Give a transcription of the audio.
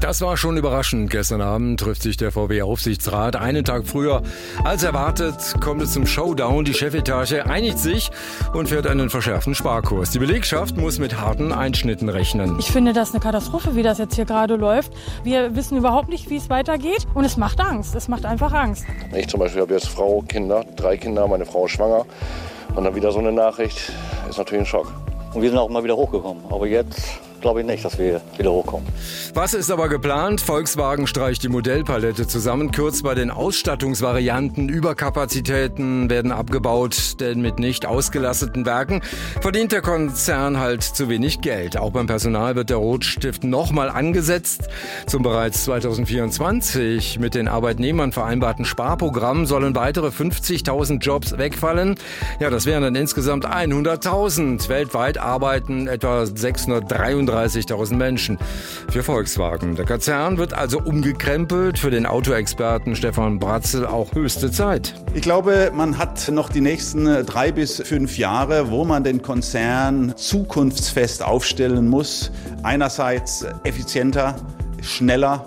Das war schon überraschend. Gestern Abend trifft sich der VW-Aufsichtsrat. Einen Tag früher als erwartet kommt es zum Showdown. Die Chefetage einigt sich und fährt einen verschärften Sparkurs. Die Belegschaft muss mit harten Einschnitten rechnen. Ich finde das eine Katastrophe, wie das jetzt hier gerade läuft. Wir wissen überhaupt nicht, wie es weitergeht und es macht Angst. Es macht einfach Angst. Ich zum Beispiel habe jetzt Frau, Kinder, 3 Kinder, meine Frau ist schwanger. Und dann wieder so eine Nachricht, ist natürlich ein Schock. Und wir sind auch mal wieder hochgekommen. Aber jetzt glaube ich nicht, dass wir wieder hochkommen. Was ist aber geplant? Volkswagen streicht die Modellpalette zusammen, kürzt bei den Ausstattungsvarianten, Überkapazitäten werden abgebaut, denn mit nicht ausgelasteten Werken verdient der Konzern halt zu wenig Geld. Auch beim Personal wird der Rotstift nochmal angesetzt. Zum bereits 2024 mit den Arbeitnehmern vereinbarten Sparprogramm sollen weitere 50.000 Jobs wegfallen. Ja, das wären dann insgesamt 100.000. Weltweit arbeiten etwa 633.000 Menschen für Volkswagen. Der Konzern wird also umgekrempelt. Für den Autoexperten Stefan Bratzel auch höchste Zeit. Ich glaube, man hat noch die nächsten 3 bis 5 Jahre, wo man den Konzern zukunftsfest aufstellen muss. Einerseits effizienter, schneller